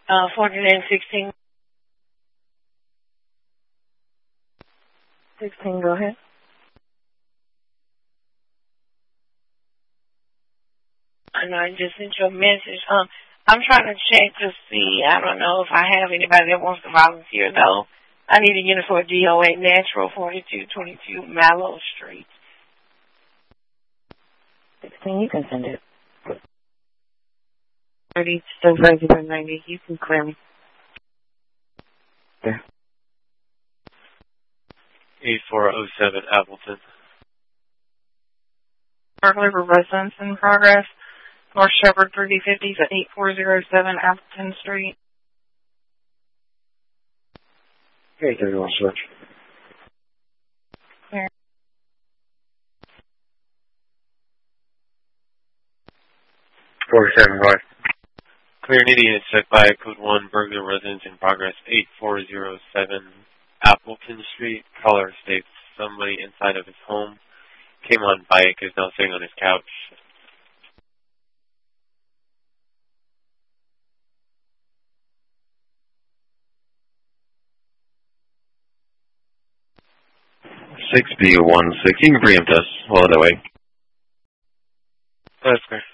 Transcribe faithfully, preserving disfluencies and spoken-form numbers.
Uh, forty-nine sixteen. sixteen, go ahead. I know I just sent you a message. Um, I'm trying to check to see. I don't know if I have anybody that wants to volunteer, though. I need a unit for D O eight Natural, forty-two twenty-two Mallow Street. sixteen, you can send it. thirty, still regular ninety. You can clear me. Yeah. eight four oh seven Appleton. Burglary for residence in progress. North Shepherd thirty fifty at eight four oh seven Appleton Street. Hey, thirty-one switch. Clear. forty-seven, five. Clear an idiot set by code one, burglar residence in progress, eight four oh seven Appleton Street. Caller states somebody inside of his home came on bike, is now sitting on his couch. six B one six, you can preempt us while that way. That's clear.